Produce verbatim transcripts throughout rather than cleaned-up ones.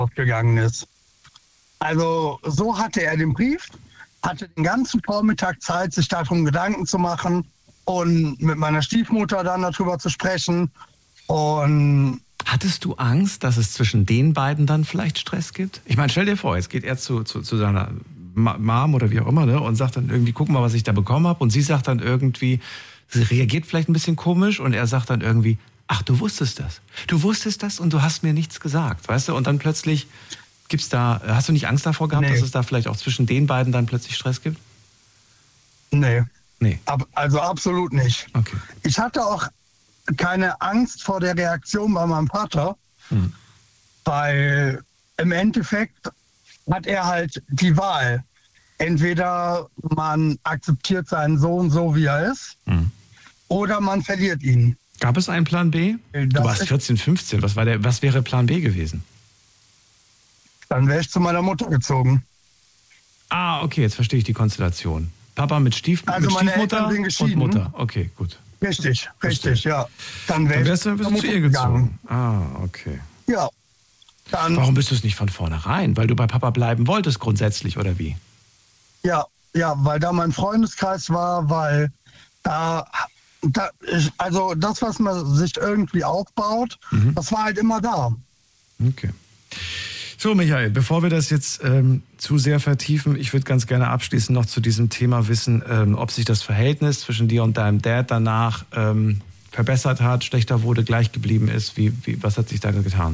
ausgegangen ist. Also so hatte er den Brief, hatte den ganzen Vormittag Zeit, sich darum Gedanken zu machen und mit meiner Stiefmutter dann darüber zu sprechen. Und hattest du Angst, dass es zwischen den beiden dann vielleicht Stress gibt? Ich meine, stell dir vor, jetzt geht er zu, zu, zu seiner Mom oder wie auch immer, ne, und sagt dann irgendwie, guck mal, was ich da bekommen habe. Und sie sagt dann irgendwie, sie reagiert vielleicht ein bisschen komisch und er sagt dann irgendwie, ach, du wusstest das. Du wusstest das und du hast mir nichts gesagt, weißt du? Und dann plötzlich gibt's da, hast du nicht Angst davor gehabt, nee. dass es da vielleicht auch zwischen den beiden dann plötzlich Stress gibt? Nee. Nee. Ab, also absolut nicht. Okay. Ich hatte auch keine Angst vor der Reaktion bei meinem Vater, hm. weil im Endeffekt hat er halt die Wahl. Entweder man akzeptiert seinen Sohn so, wie er ist, hm. oder man verliert ihn. Gab es einen Plan B? Das du warst vierzehn, fünfzehn. Was war der, was wäre Plan B gewesen? Dann wäre ich zu meiner Mutter gezogen. Ah, okay, jetzt verstehe ich die Konstellation. Papa mit, Stief, also mit Stiefmutter und Mutter. Okay, gut. Richtig, richtig, ja. Dann, wär dann wärst du zu ihr gezogen. Ah, okay. Ja. Dann, warum bist du es nicht von vornherein? Weil du bei Papa bleiben wolltest grundsätzlich, oder wie? Ja, ja, weil da mein Freundeskreis war, weil da, da also das, was man sich irgendwie aufbaut, mhm. das war halt immer da. Okay. So, Michael, bevor wir das jetzt ähm, zu sehr vertiefen, ich würde ganz gerne abschließend noch zu diesem Thema wissen, ähm, ob sich das Verhältnis zwischen dir und deinem Dad danach ähm, verbessert hat, schlechter wurde, gleich geblieben ist. Wie, wie, was hat sich da getan?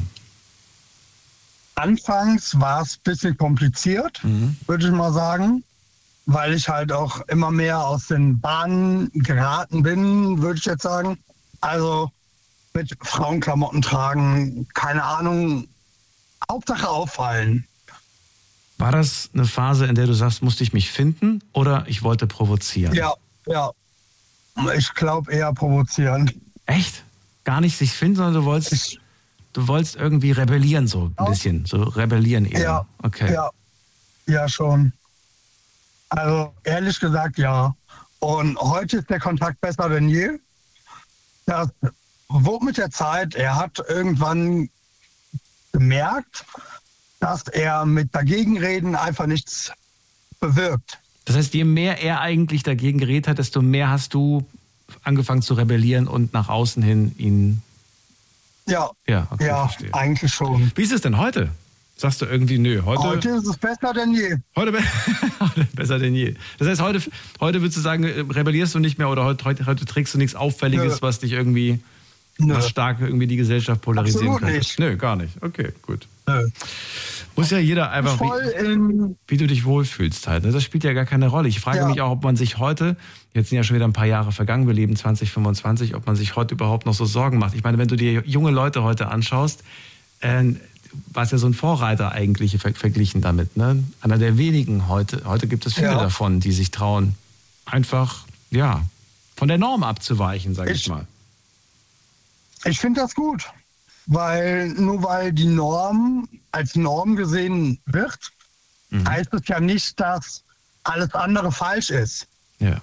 Anfangs war es ein bisschen kompliziert, mhm. würde ich mal sagen, weil ich halt auch immer mehr aus den Bahnen geraten bin, würde ich jetzt sagen. Also mit Frauenklamotten tragen, keine Ahnung, Hauptsache auffallen. War das eine Phase, in der du sagst, musste ich mich finden oder ich wollte provozieren? Ja, ja. Ich glaube eher provozieren. Echt? Gar nicht sich finden, sondern du wolltest, ich, du wolltest irgendwie rebellieren so ein bisschen, so rebellieren eher. Ja, okay. Ja, ja schon. Also ehrlich gesagt, ja. Und heute ist der Kontakt besser denn je. Das wurde mit der Zeit. Er hat irgendwann gemerkt, dass er mit Dagegenreden einfach nichts bewirkt. Das heißt, je mehr er eigentlich dagegen geredet hat, desto mehr hast du angefangen zu rebellieren und nach außen hin ihn... Ja, ja, okay, ja eigentlich schon. Wie ist es denn heute? Sagst du irgendwie, nö, heute... Heute ist es besser denn je. Heute, be- heute besser denn je. Das heißt, heute, heute würdest du sagen, rebellierst du nicht mehr oder heute, heute, heute trägst du nichts Auffälliges, nö. was dich irgendwie... Nö. Was stark irgendwie die Gesellschaft polarisieren Absolut könnte. Nicht. Nö, gar nicht. Okay, gut. Nö. Muss ja jeder einfach, wie, wie du dich wohlfühlst halt. Das spielt ja gar keine Rolle. Ich frage ja. mich auch, ob man sich heute, jetzt sind ja schon wieder ein paar Jahre vergangen, wir leben zwanzig fünfundzwanzig, ob man sich heute überhaupt noch so Sorgen macht. Ich meine, wenn du dir junge Leute heute anschaust, äh, warst ja so ein Vorreiter eigentlich ver- verglichen damit. Ne? Einer der wenigen heute. Heute gibt es viele ja. davon, die sich trauen, einfach, ja, von der Norm abzuweichen, sag ich, ich mal. Ich finde das gut, weil nur weil die Norm als Norm gesehen wird, mhm. heißt es ja nicht, dass alles andere falsch ist. Ja.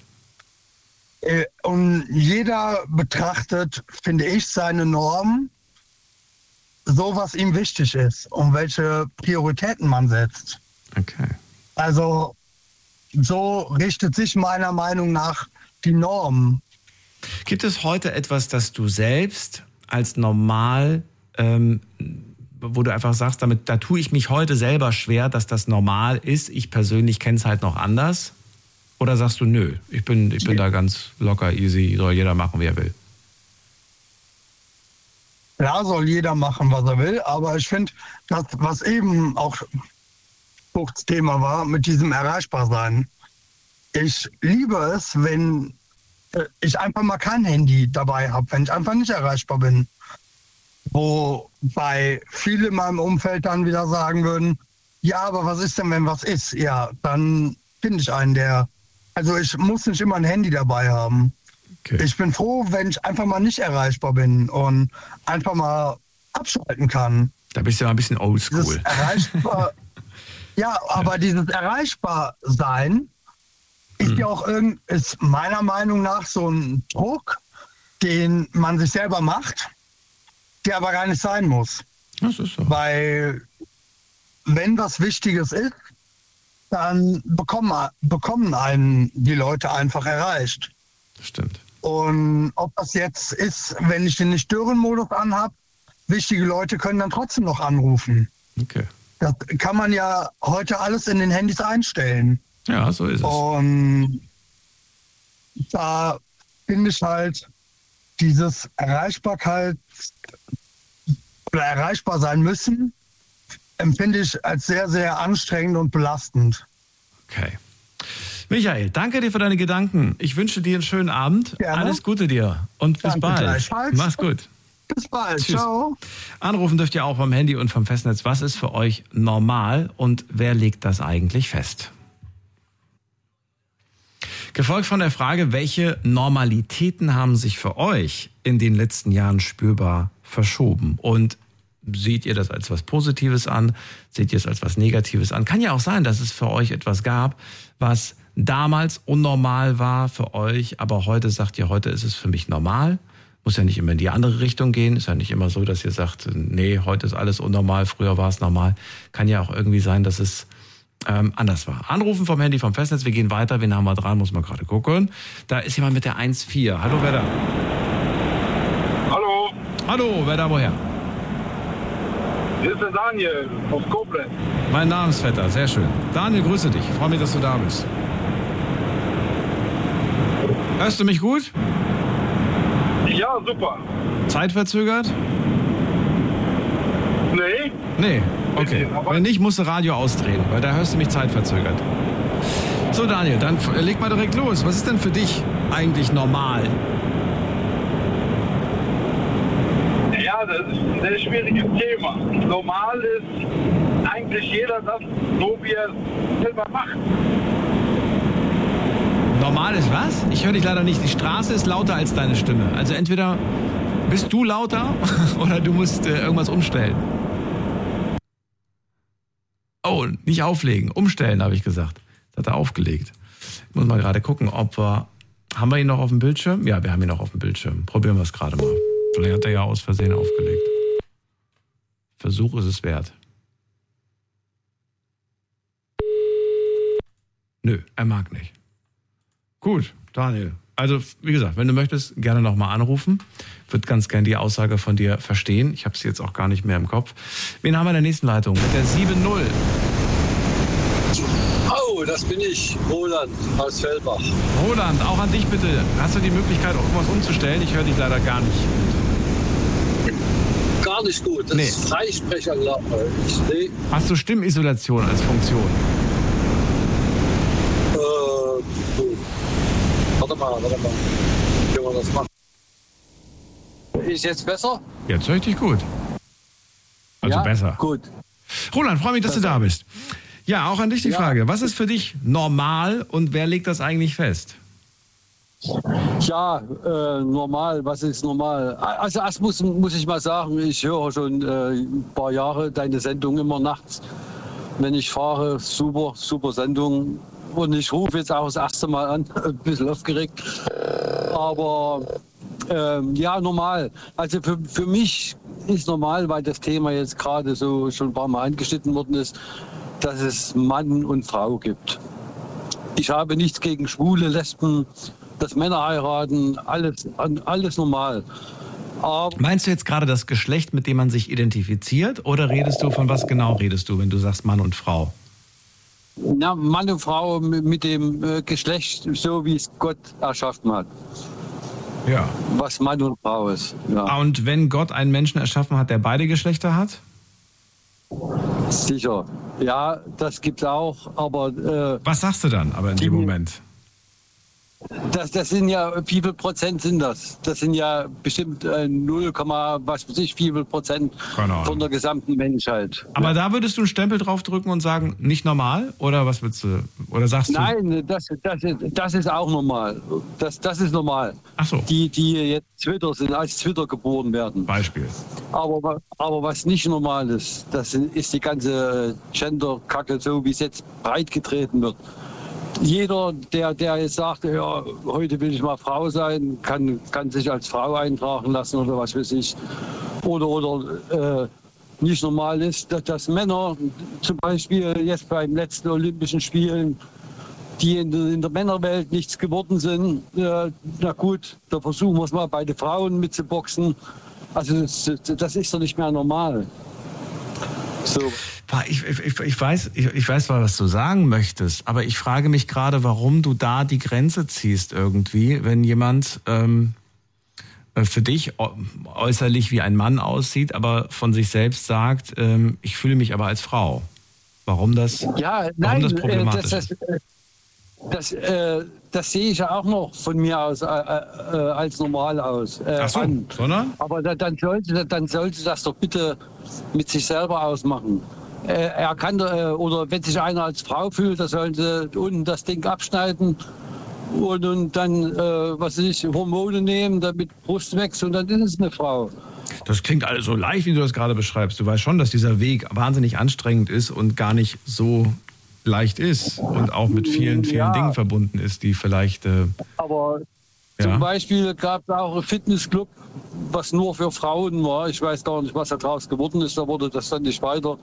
Und jeder betrachtet, finde ich, seine Norm so, was ihm wichtig ist und welche Prioritäten man setzt. Okay. Also so richtet sich meiner Meinung nach die Norm. Gibt es heute etwas, das du selbst als normal, ähm, wo du einfach sagst, damit, da tue ich mich heute selber schwer, dass das normal ist, ich persönlich kenne es halt noch anders? Oder sagst du, nö, ich bin, ich bin da ganz locker, easy, soll jeder machen, wie er will? Ja, soll jeder machen, was er will, aber ich finde, das, was eben auch das Thema war, mit diesem Erreichbarsein. Ich liebe es, wenn ich einfach mal kein Handy dabei habe, wenn ich einfach nicht erreichbar bin. Wobei viele in meinem Umfeld dann wieder sagen würden, ja, aber was ist denn, wenn was ist? Ja, dann finde ich einen, der... Also ich muss nicht immer ein Handy dabei haben. Okay. Ich bin froh, wenn ich einfach mal nicht erreichbar bin und einfach mal abschalten kann. Da bist du ja ein bisschen oldschool. Erreichbar, ja, aber ja. dieses Erreichbarsein ist hm. ja auch irgend, ist meiner Meinung nach so ein Druck, den man sich selber macht, der aber gar nicht sein muss. Das ist so. Weil wenn was Wichtiges ist, dann bekommen, bekommen einen die Leute einfach erreicht. Stimmt. Und ob das jetzt ist, wenn ich den Nicht-Stören-Modus anhab, wichtige Leute können dann trotzdem noch anrufen. Okay. Das kann man ja heute alles in den Handys einstellen. Ja, so ist es. Und da finde ich halt dieses Erreichbarkeit oder erreichbar sein müssen, empfinde ich als sehr, sehr anstrengend und belastend. Okay. Michael, danke dir für deine Gedanken. Ich wünsche dir einen schönen Abend. Gerne. Alles Gute dir und bis Danke bald. gleichfalls. Mach's gut. Bis bald. Tschüss. Ciao. Anrufen dürft ihr auch vom Handy und vom Festnetz. Was ist für euch normal und wer legt das eigentlich fest? Gefolgt von der Frage, welche Normalitäten haben sich für euch in den letzten Jahren spürbar verschoben? Und seht ihr das als was Positives an? Seht ihr es als was Negatives an? Kann ja auch sein, dass es für euch etwas gab, was damals unnormal war für euch, aber heute sagt ihr, heute ist es für mich normal. Muss ja nicht immer in die andere Richtung gehen. Ist ja nicht immer so, dass ihr sagt, nee, heute ist alles unnormal, früher war es normal. Kann ja auch irgendwie sein, dass es ähm, anders war. Anrufen vom Handy, vom Festnetz. Wir gehen weiter. Wen haben wir dran? Muss man gerade gucken. Da ist jemand mit der eins vier. Hallo, wer da? Hallo. Hallo, wer da woher? Hier ist der Daniel aus Koblenz. Mein Namensvetter, sehr schön. Daniel, grüße dich. Ich freue mich, dass du da bist. Hörst du mich gut? Ja, super. Zeitverzögert? Nee. Nee, okay. Bisschen, aber- Wenn nicht, musst du Radio ausdrehen, weil da hörst du mich zeitverzögert. So, Daniel, dann f- leg mal direkt los. Was ist denn für dich eigentlich normal? Ja, das ist ein sehr schwieriges Thema. Normal ist eigentlich jeder das, so wie er es selber macht. Normal ist was? Ich höre dich leider nicht. Die Straße ist lauter als deine Stimme. Also entweder bist du lauter oder du musst äh, irgendwas umstellen. Oh, nicht auflegen. Umstellen, habe ich gesagt. Das hat er aufgelegt. Ich muss mal gerade gucken, ob wir... Haben wir ihn noch auf dem Bildschirm? Ja, wir haben ihn noch auf dem Bildschirm. Probieren wir es gerade mal. Vielleicht hat er ja aus Versehen aufgelegt. Versuch ist es wert. Nö, er mag nicht. Gut, Daniel. Also, wie gesagt, wenn du möchtest, gerne nochmal anrufen. Würde ganz gerne die Aussage von dir verstehen. Ich habe sie jetzt auch gar nicht mehr im Kopf. Wen haben wir in der nächsten Leitung? Mit der sieben null. Oh, das bin ich, Roland aus Fellbach. Roland, auch an dich bitte. Hast du die Möglichkeit, irgendwas umzustellen? Ich höre dich leider gar nicht. Gar nicht gut, das Nee. ist Freisprechanlage. Ich, nee, Hast du Stimmisolation als Funktion? äh, gut. Warte mal, warte mal. Wie wir das machen. Ist jetzt besser? Jetzt höre ich dich gut. Also ja? besser. Gut. Roland, freue mich, dass du da bist. Ja, auch an dich die Ja. Frage. Was ist für dich normal und wer legt das eigentlich fest? Ja, äh, normal, was ist normal? Also erst muss, muss ich mal sagen, ich höre schon äh, ein paar Jahre deine Sendung immer nachts, wenn ich fahre. Super, super Sendung. Und ich rufe jetzt auch das erste Mal an, ein bisschen aufgeregt. Aber ähm, ja, normal. Also für, für mich ist normal, weil das Thema jetzt gerade so schon ein paar Mal angeschnitten worden ist, dass es Mann und Frau gibt. Ich habe nichts gegen Schwule, Lesben, dass Männer heiraten, alles, alles normal. Aber Meinst du jetzt gerade das Geschlecht, mit dem man sich identifiziert, oder redest du, von was genau redest du, wenn du sagst Mann und Frau? na, Mann und Frau mit, mit dem äh, Geschlecht, so wie es Gott erschaffen hat, Ja. was Mann und Frau ist. Ja. Und wenn Gott einen Menschen erschaffen hat, der beide Geschlechter hat? Sicher. Ja, das gibt's auch, aber äh, Was sagst du dann aber in dem Moment? das, das sind ja, wie viel Prozent sind das? Das sind ja bestimmt äh, null, was weiß ich, wie viel Prozent Keine Ahnung. von der gesamten Menschheit. Aber da würdest du einen Stempel drauf drücken und sagen, nicht normal? Oder was würdest du? Oder sagst du? Nein, das, das, ist, das ist auch normal. Das, das ist normal. Ach so. Die, die jetzt Twitter sind, als Twitter geboren werden. Beispiel. Aber, wa- aber was nicht normal ist, das ist die ganze Gender-Kacke, so wie es jetzt breitgetreten wird. Jeder, der, der jetzt sagt, ja, heute will ich mal Frau sein, kann, kann sich als Frau eintragen lassen oder was weiß ich. Oder, oder äh, nicht normal ist, dass, dass Männer zum Beispiel jetzt beim letzten Olympischen Spielen, die in der, in der Männerwelt nichts geworden sind, äh, na gut, da versuchen wir es mal bei den Frauen mitzuboxen. Also das, das ist doch nicht mehr normal. So. Ich, ich, ich, weiß, ich, ich weiß, was du sagen möchtest, aber ich frage mich gerade, warum du da die Grenze ziehst irgendwie, wenn jemand ähm, für dich äußerlich wie ein Mann aussieht, aber von sich selbst sagt, ähm, ich fühle mich aber als Frau. Warum das, ja, warum nein, das problematisch das, das, ist? Das, äh, das sehe ich ja auch noch von mir aus äh, äh, als normal aus. Äh, Ach so, an. sondern? Aber da, dann, sollte, dann sollte das doch bitte mit sich selber ausmachen. Äh, er kann, äh, oder wenn sich einer als Frau fühlt, da sollen sie unten das Ding abschneiden und, und dann, äh, was weiß ich, Hormone nehmen, damit Brust wächst und dann ist es eine Frau. Das klingt alles so leicht, wie du das gerade beschreibst. Du weißt schon, dass dieser Weg wahnsinnig anstrengend ist und gar nicht so leicht ist und auch mit vielen, vielen ja. Dingen verbunden ist, die vielleicht... Äh, Aber ja. zum Beispiel gab es auch einen Fitnessclub, was nur für Frauen war. Ich weiß gar nicht, was da draus geworden ist. Da wurde das dann nicht weiter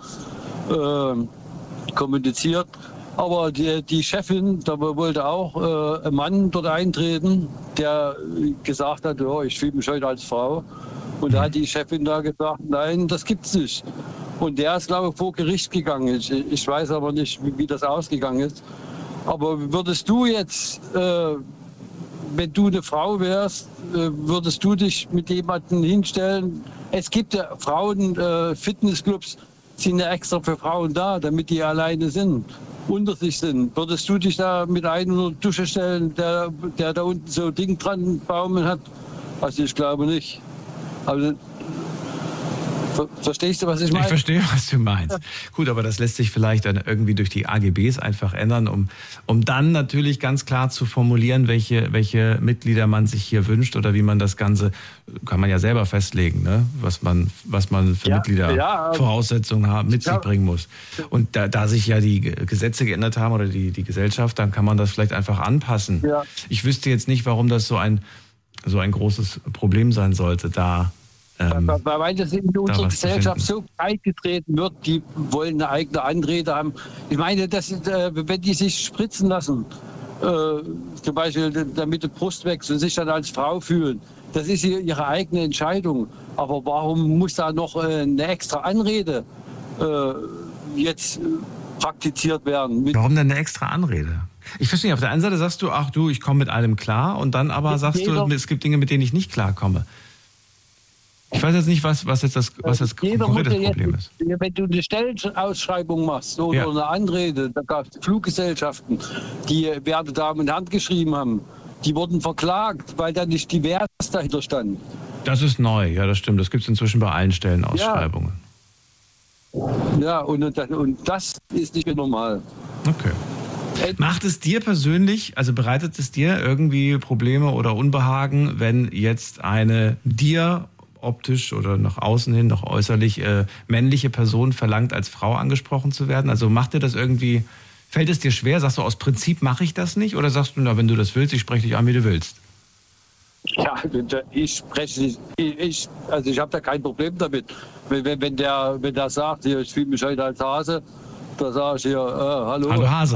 äh, kommuniziert. Aber die, die Chefin, da wollte auch äh, ein Mann dort eintreten, der gesagt hat, oh, ich fühle mich heute als Frau. Und da hat die Chefin da gesagt, nein, das gibt's nicht. Und der ist, glaube ich, vor Gericht gegangen. Ich, ich weiß aber nicht, wie, wie das ausgegangen ist. Aber würdest du jetzt, äh, wenn du eine Frau wärst, äh, würdest du dich mit jemandem hinstellen? Es gibt ja Frauen, äh, Fitnessclubs sind ja extra für Frauen da, damit die alleine sind, unter sich sind. Würdest du dich da mit einem unter die Dusche stellen, der, der da unten so ein Ding dran baumeln hat? Also ich glaube nicht. Also, verstehst du, was ich meine? Ich verstehe, was du meinst. Gut, aber das lässt sich vielleicht dann irgendwie durch die A G Bs einfach ändern, um, um dann natürlich ganz klar zu formulieren, welche, welche Mitglieder man sich hier wünscht oder wie man das Ganze, kann man ja selber festlegen, ne? was man, was man für ja, Mitglieder ja, Voraussetzungen haben, mit sich bringen muss. Und da, da sich ja die Gesetze geändert haben oder die, die Gesellschaft, dann kann man das vielleicht einfach anpassen. Ja. Ich wüsste jetzt nicht, warum das so ein, so ein großes Problem sein sollte, da Ähm, weil das in unserer Gesellschaft so breit getreten wird, die wollen eine eigene Anrede haben. Ich meine, das, äh, wenn die sich spritzen lassen, äh, zum Beispiel damit die Brust wächst und sich dann als Frau fühlen, das ist ihre eigene Entscheidung. Aber warum muss da noch äh, eine extra Anrede äh, jetzt praktiziert werden? Warum denn eine extra Anrede? Ich verstehe, auf der einen Seite sagst du, ach du, ich komme mit allem klar, und dann aber sagst jeder, du, es gibt Dinge, mit denen ich nicht klarkomme. Ich weiß jetzt nicht, was, was jetzt das, was das konkrete Problem ist. Wenn du eine Stellenausschreibung machst oder ja. eine Anrede, da gab es Fluggesellschaften, die werte Damen und Herren geschrieben haben, die wurden verklagt, weil da nicht divers dahinter stand. Das ist neu, ja, das stimmt. Das gibt es inzwischen bei allen Stellenausschreibungen. Ja, ja und, und das ist nicht mehr normal. Okay. Macht es dir persönlich, also bereitet es dir irgendwie Probleme oder Unbehagen, wenn jetzt eine dir optisch oder nach außen hin, noch äußerlich äh, männliche Person verlangt, als Frau angesprochen zu werden? Also macht dir das irgendwie, fällt es dir schwer? Sagst du, aus Prinzip mache ich das nicht? Oder sagst du, na, wenn du das willst, ich spreche dich an, wie du willst? Ja, ich spreche, ich, ich, also ich habe da kein Problem damit. Wenn, wenn, der, wenn der sagt, hier, ich fühle mich heute als Hase, da sage ich hier, äh, hallo. Hallo Hase.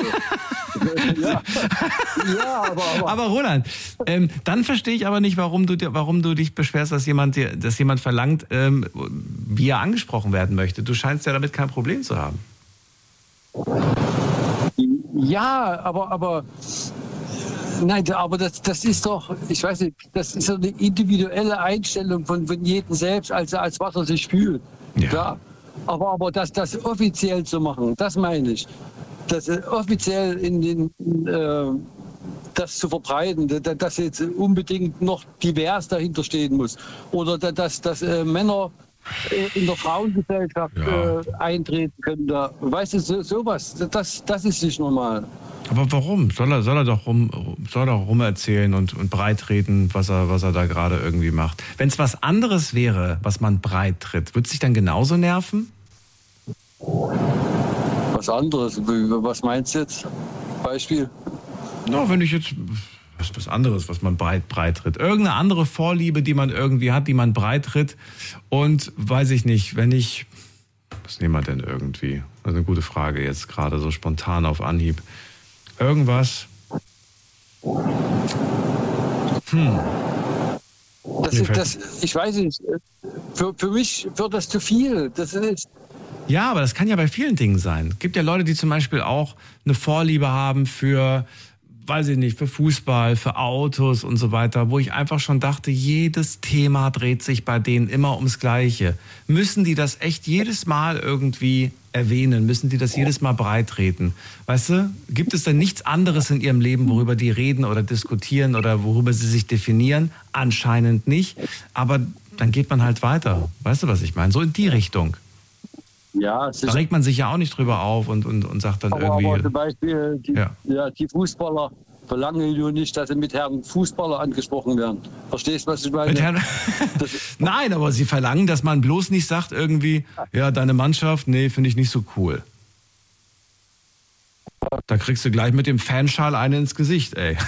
ja. ja, aber, aber. aber Roland, ähm, dann verstehe ich aber nicht, warum du, warum du dich beschwerst, dass jemand, dir, dass jemand verlangt, ähm, wie er angesprochen werden möchte. Du scheinst ja damit kein Problem zu haben. Ja, aber, aber, nein, aber das, das ist doch, ich weiß nicht, das ist doch eine individuelle Einstellung von, von jedem selbst, als, als was er sich fühlt. Ja. Klar. Aber, aber das, das offiziell zu machen, das meine ich. Das offiziell in den, äh, das zu verbreiten, dass jetzt unbedingt noch divers dahinter stehen muss. Oder dass, dass äh, Männer in der Frauengesellschaft ja. äh, eintreten können. Da. Weißt du, so, sowas, das, das ist nicht normal. Aber warum? Soll er, soll er doch rum, soll er rum erzählen und, und breitreden, was er, was er da gerade irgendwie macht. Wenn es was anderes wäre, was man breit tritt, würde es dich dann genauso nerven? Was anderes? Was meinst du jetzt? Beispiel? Na, wenn ich jetzt, was, was anderes, was man breit, breit tritt. Irgendeine andere Vorliebe, die man irgendwie hat, die man breit tritt. Und weiß ich nicht, wenn ich, was nehmen wir denn irgendwie? Das ist eine gute Frage jetzt gerade so spontan auf Anhieb. Irgendwas. Hm. Das ist, das, ich weiß nicht, für, für mich wird das zu viel. Das ist ja, aber das kann ja bei vielen Dingen sein. Es gibt ja Leute, die zum Beispiel auch eine Vorliebe haben für, weiß ich nicht, für Fußball, für Autos und so weiter, wo ich einfach schon dachte, jedes Thema dreht sich bei denen immer ums Gleiche. Müssen die das echt jedes Mal irgendwie erwähnen? Müssen die das jedes Mal breitreten? Weißt du, gibt es denn nichts anderes in ihrem Leben, worüber die reden oder diskutieren oder worüber sie sich definieren? Anscheinend nicht. Aber dann geht man halt weiter. Weißt du, was ich meine? So in die Richtung. Ja, da regt man sich ja auch nicht drüber auf und, und, und sagt dann aber, irgendwie... Aber zum Beispiel die, ja. Ja, die Fußballer verlangen nur nicht, dass sie mit Herrn Fußballer angesprochen werden. Verstehst du, was ich meine? Mit Herrn Nein, aber sie verlangen, dass man bloß nicht sagt irgendwie, ja, deine Mannschaft, nee, finde ich nicht so cool. Da kriegst du gleich mit dem Fanschal eine ins Gesicht, ey.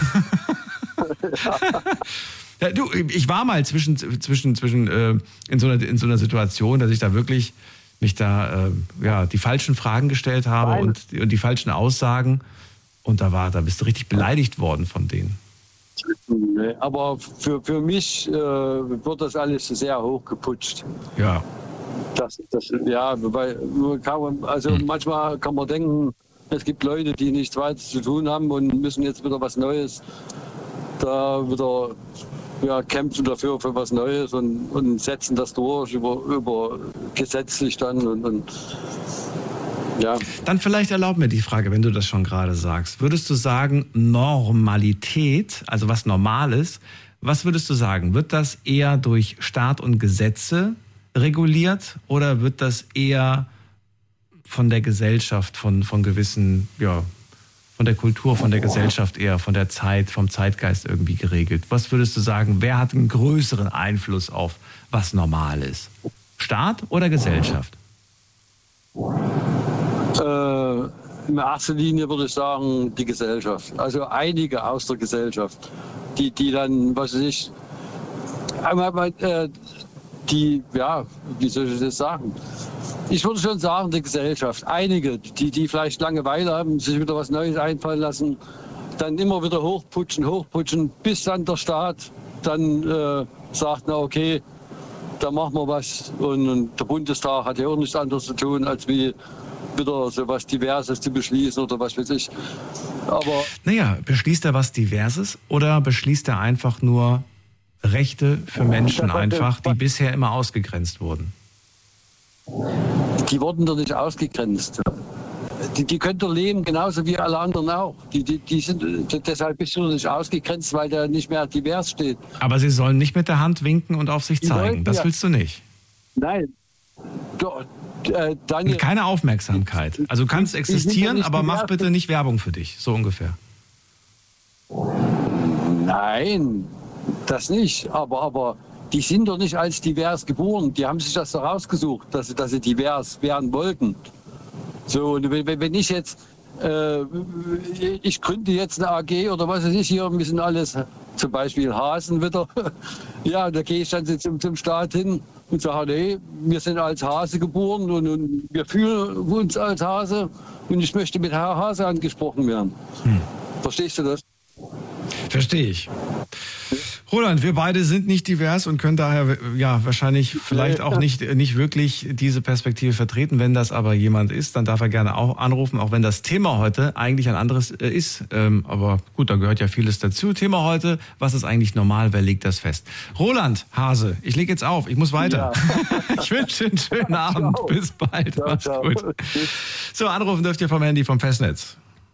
Ja, du, ich war mal zwischen, zwischen, zwischen äh, in, so einer, in so einer Situation, dass ich da wirklich mich da äh, ja, die falschen Fragen gestellt habe und, und die falschen Aussagen. Und da war, da bist du richtig beleidigt worden von denen. Aber für, für mich äh, wird das alles sehr hochgeputscht. Ja. Das, das, ja, weil, also hm. manchmal kann man denken, es gibt Leute, die nichts weiter zu tun haben und müssen jetzt wieder was Neues da wieder ja, kämpfen dafür für was Neues und, und setzen das durch über, über gesetzlich dann und, und ja. Dann vielleicht erlaub mir die Frage, wenn du das schon gerade sagst. Würdest du sagen, Normalität, also was normal ist, was würdest du sagen? Wird das eher durch Staat und Gesetze reguliert oder wird das eher von der Gesellschaft, von, von gewissen, ja, von der Kultur, von der Gesellschaft eher, von der Zeit, vom Zeitgeist irgendwie geregelt? Was würdest du sagen, wer hat einen größeren Einfluss auf, was normal ist? Staat oder Gesellschaft? Äh, in erster Linie würde ich sagen, die Gesellschaft. Also einige aus der Gesellschaft, die, die dann, was weiß ich, einmal, äh, die, ja, wie soll ich das sagen? Ich würde schon sagen, die Gesellschaft. Einige, die, die vielleicht Langeweile haben, sich wieder was Neues einfallen lassen, dann immer wieder hochputschen, hochputschen, bis dann der Staat dann äh, sagt, na okay, da machen wir was. Und, und der Bundestag hat ja auch nichts anderes zu tun, als wie wieder so was Diverses zu beschließen oder was weiß ich. Aber naja, beschließt er was Diverses oder beschließt er einfach nur Rechte für Menschen einfach, die bisher immer ausgegrenzt wurden? Die wurden doch nicht ausgegrenzt. Die, die können doch leben, genauso wie alle anderen auch. Die, die, die sind, deshalb bist du nicht ausgegrenzt, weil der nicht mehr divers steht. Aber sie sollen nicht mit der Hand winken und auf sich zeigen. Das willst du nicht. Nein. Doch, äh, Daniel, keine Aufmerksamkeit. Also du kannst existieren, aber mach bitte nicht Werbung für dich. So ungefähr. Nein, das nicht. Aber, aber die sind doch nicht als divers geboren. Die haben sich das doch rausgesucht, dass sie, dass sie divers werden wollten. So, und wenn, wenn ich jetzt, äh, ich gründe jetzt eine A G oder was weiß ich, hier, wir sind alles zum Beispiel Hasen wieder. Ja, da gehe ich dann zum, zum Staat hin und sage, nee, wir sind als Hase geboren und, und wir fühlen uns als Hase und ich möchte mit Herr Hase angesprochen werden. Hm. Verstehst du das? Verstehe ich. Roland, wir beide sind nicht divers und können daher ja wahrscheinlich vielleicht auch nicht, nicht wirklich diese Perspektive vertreten. Wenn das aber jemand ist, dann darf er gerne auch anrufen, auch wenn das Thema heute eigentlich ein anderes ist. Ähm, aber gut, da gehört ja vieles dazu. Thema heute, was ist eigentlich normal, wer legt das fest? Roland Hase, ich lege jetzt auf, ich muss weiter. Ja. Ich wünsche einen schönen Abend, ciao. Bis bald, ciao, mach's ciao. Gut. So, anrufen dürft ihr vom Handy, vom Festnetz.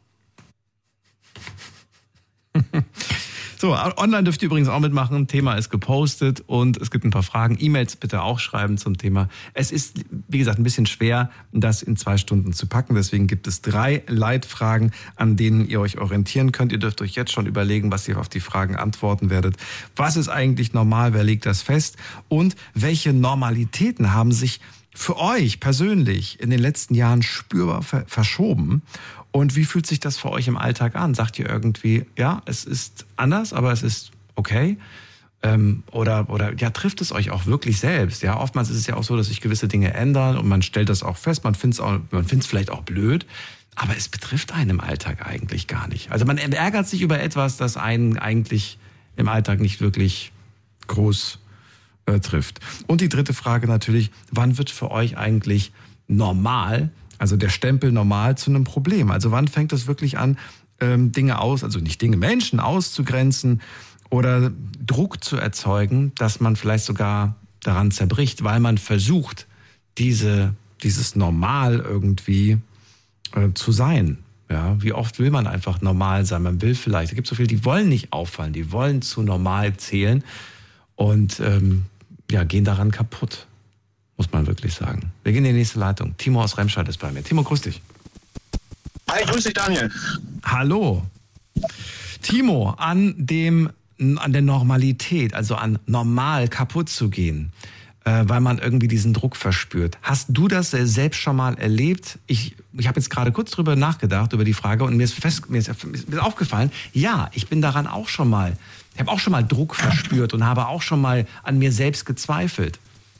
So, online dürft ihr übrigens auch mitmachen. Thema ist gepostet und es gibt ein paar Fragen. E-Mails bitte auch schreiben zum Thema. Es ist, wie gesagt, ein bisschen schwer, das in zwei Stunden zu packen. Deswegen gibt es drei Leitfragen, an denen ihr euch orientieren könnt. Ihr dürft euch jetzt schon überlegen, was ihr auf die Fragen antworten werdet. Was ist eigentlich normal? Wer legt das fest? Und welche Normalitäten haben sich für euch persönlich in den letzten Jahren spürbar ver- verschoben? Und wie fühlt sich das für euch im Alltag an? Sagt ihr irgendwie, ja, es ist anders, aber es ist okay? Ähm, oder, oder ja, trifft es euch auch wirklich selbst? Ja, oftmals ist es ja auch so, dass sich gewisse Dinge ändern und man stellt das auch fest, man findet es auch, man findet es vielleicht auch blöd, aber es betrifft einen im Alltag eigentlich gar nicht. Also man ärgert sich über etwas, das einen eigentlich im Alltag nicht wirklich groß äh, trifft. Und die dritte Frage natürlich, wann wird für euch eigentlich normal, also der Stempel normal zu einem Problem? Also wann fängt es wirklich an, ähm, Dinge aus, also nicht Dinge, Menschen auszugrenzen oder Druck zu erzeugen, dass man vielleicht sogar daran zerbricht, weil man versucht, diese, dieses Normal irgendwie äh, zu sein. Ja, wie oft will man einfach normal sein? Man will vielleicht, es gibt so viele, die wollen nicht auffallen, die wollen zu normal zählen und ähm, ja, gehen daran kaputt, muss man wirklich sagen. Wir gehen in die nächste Leitung. Timo aus Remscheid ist bei mir. Timo, grüß dich. Hi, grüß dich, Daniel. Hallo. Timo, an dem, an der Normalität, also an normal kaputt zu gehen, äh, weil man irgendwie diesen Druck verspürt. Hast du das selbst schon mal erlebt? Ich, ich habe jetzt gerade kurz drüber nachgedacht, über die Frage, und mir ist, fest, mir, ist, mir ist aufgefallen, ja, ich bin daran auch schon mal, ich habe auch schon mal Druck verspürt und habe auch schon mal an mir selbst gezweifelt.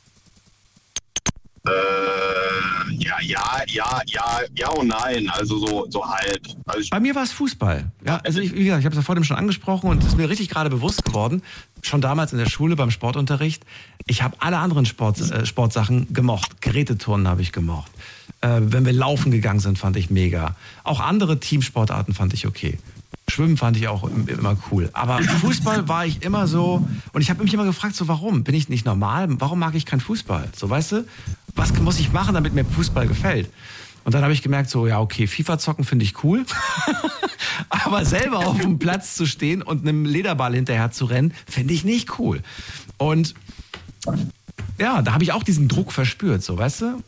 Äh, ja, ja, ja, ja, ja und nein, also so, so halb. Also ich Bei mir war es Fußball. Ja, also ich, wie gesagt, ich habe es ja vor dem schon angesprochen und es ist mir richtig gerade bewusst geworden, schon damals in der Schule beim Sportunterricht, ich habe alle anderen Sport, äh, Sportsachen gemocht. Geräteturnen habe ich gemocht. Äh, wenn wir laufen gegangen sind, fand ich mega. Auch andere Teamsportarten fand ich okay. Schwimmen fand ich auch immer cool. Aber Fußball war ich immer so, und ich habe mich immer gefragt, so warum? Bin ich nicht normal? Warum mag ich keinen Fußball? So, weißt du, was muss ich machen, damit mir Fußball gefällt? Und dann habe ich gemerkt, so, ja, okay, FIFA zocken finde ich cool. Aber selber auf dem Platz zu stehen und einem Lederball hinterher zu rennen, finde ich nicht cool. Und ja, da habe ich auch diesen Druck verspürt, so, weißt du?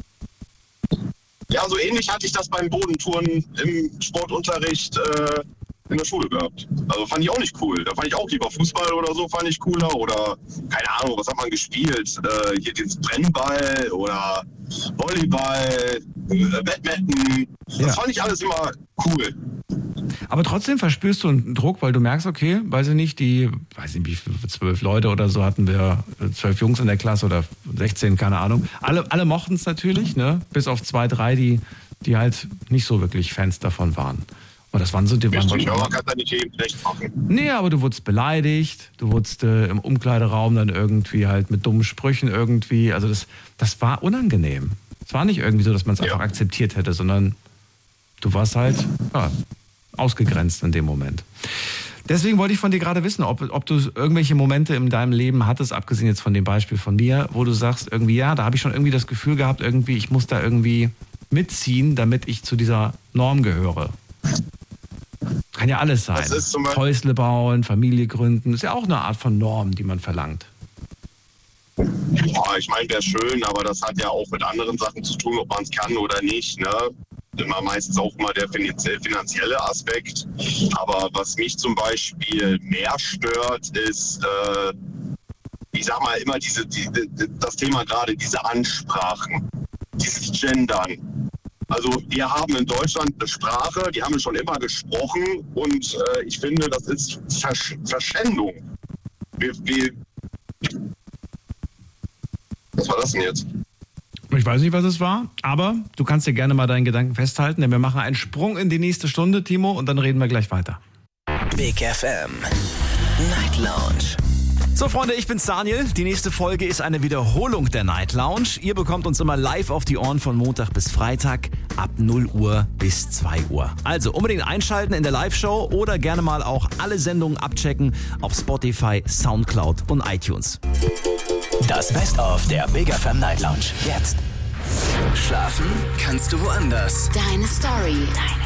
Ja, so ähnlich hatte ich das beim Bodenturnen im Sportunterricht äh, in der Schule gehabt. Also fand ich auch nicht cool. Da fand ich auch lieber Fußball oder so, fand ich cooler. Oder, keine Ahnung, was hat man gespielt? Äh, hier dieses Brennball oder Volleyball, äh, Badminton. Das Ja. fand ich alles immer cool. Aber trotzdem verspürst du einen Druck, weil du merkst, okay, weiß ich nicht, die, weiß nicht, wie viel, zwölf Leute oder so hatten wir, zwölf Jungs in der Klasse oder sechzehn, keine Ahnung. Alle, alle mochten es natürlich, ne? Bis auf zwei, drei, die, die halt nicht so wirklich Fans davon waren. Und das waren so, die waren. Ja, man kann seine Themen schlecht machen. Nee, aber du wurdest beleidigt, du wurdest äh, im Umkleideraum dann irgendwie halt mit dummen Sprüchen irgendwie, also das, das war unangenehm. Es war nicht irgendwie so, dass man es Ja. einfach akzeptiert hätte, sondern du warst halt, ja, ausgegrenzt in dem Moment. Deswegen wollte ich von dir gerade wissen, ob, ob du irgendwelche Momente in deinem Leben hattest, abgesehen jetzt von dem Beispiel von mir, wo du sagst, irgendwie, ja, da habe ich schon irgendwie das Gefühl gehabt, irgendwie, ich muss da irgendwie mitziehen, damit ich zu dieser Norm gehöre. Kann ja alles sein. Das ist zum Beispiel- Häusle bauen, Familie gründen, ist ja auch eine Art von Norm, die man verlangt. Boah, ich meine, wäre schön, aber das hat ja auch mit anderen Sachen zu tun, ob man es kann oder nicht, ne? Immer meistens auch mal der finanzielle Aspekt. Aber was mich zum Beispiel mehr stört, ist, äh, ich sag mal, immer diese, die, das Thema gerade, diese Ansprachen, dieses Gendern. Also wir haben in Deutschland eine Sprache, die haben wir schon immer gesprochen und äh, ich finde, das ist Versch Verschwendung. Wir, wir Was war das denn jetzt? Ich weiß nicht, was es war, aber du kannst dir gerne mal deinen Gedanken festhalten, denn wir machen einen Sprung in die nächste Stunde, Timo, und dann reden wir gleich weiter. Big F M Night Lounge. So Freunde, ich bin's Daniel. Die nächste Folge ist eine Wiederholung der Night Lounge. Ihr bekommt uns immer live auf die Ohren von Montag bis Freitag ab null Uhr bis zwei Uhr. Also unbedingt einschalten in der Live-Show oder gerne mal auch alle Sendungen abchecken auf Spotify, Soundcloud und iTunes. Das Best-of der Big F M Night Lounge. Jetzt. Schlafen kannst du woanders. Deine Story. Deine